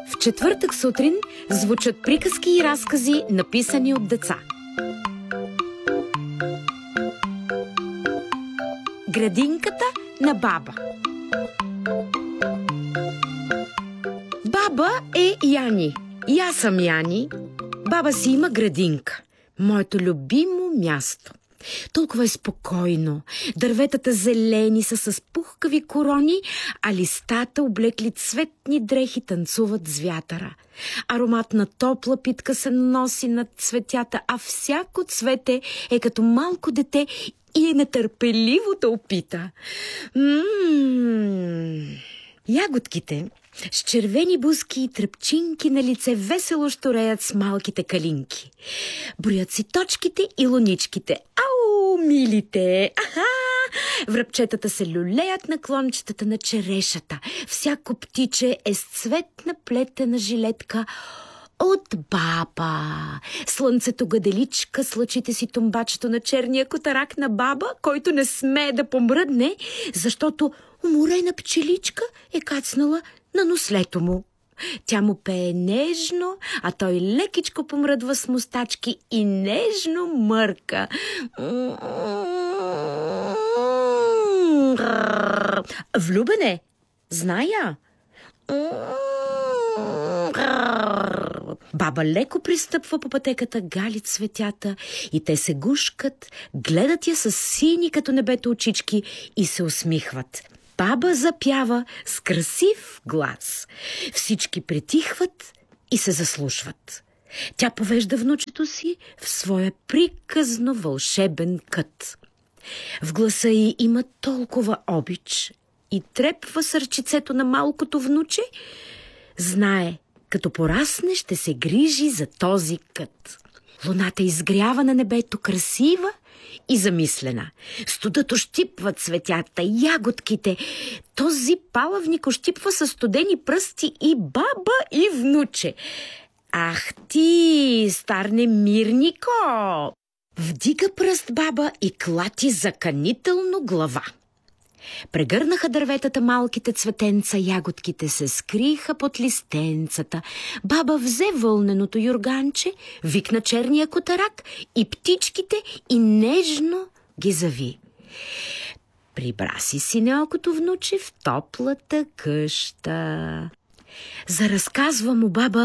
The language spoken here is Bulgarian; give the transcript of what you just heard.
В четвъртък сутрин звучат приказки и разкази, написани от деца. Градинката на баба. Баба е Яни. И аз съм Яни. Баба си има градинка. Моето любимо място. Толкова е спокойно. Дърветата зелени са с пухкави корони, а листата, облекли цветни дрехи, танцуват с вятъра. Аромат на топла питка се носи над цветята, а всяко цвете е като малко дете и е нетърпеливо да опита. Ягодките с червени бузки и тръпчинки на лице весело щореят с малките калинки. Броят си точките и луничките. Ау, милите! Аха! Връбчетата се люлеят на клончетата на черешата. Всяко птиче е с цветна плетена жилетка от баба. Слънцето гаделичка с лъчите си тумбачето на черния котарак на баба, който не смее да помръдне, защото уморена пчеличка е кацнала на нослето му. Тя му пее нежно, а той лекичко помръдва с мустачки и нежно мърка. Влюбене, зная. Баба леко пристъпва по пътеката, гали цветята и те се гушкат, гледат я с сини като небето очички и се усмихват. Баба запява с красив глас. Всички притихват и се заслушват. Тя повежда внучето си в своя приказно вълшебен кът. В гласа й има толкова обич и трепва сърчицето на малкото внуче. Знае, като порасне, ще се грижи за този кът. Луната изгрява на небето красива и замислена. Студът ощипва цветята, ягодките. Този палавник ощипва със студени пръсти и баба, и внуче. Ах ти, стар немирнико! Вдига пръст баба и клати заканително глава. Прегърнаха дърветата малките цветенца, ягодките се скриха под листенцата. Баба взе вълненото юрганче, викна черния котарак и птичките и нежно ги зави. Прибра си синялкото внуче в топлата къща. Заразказва му баба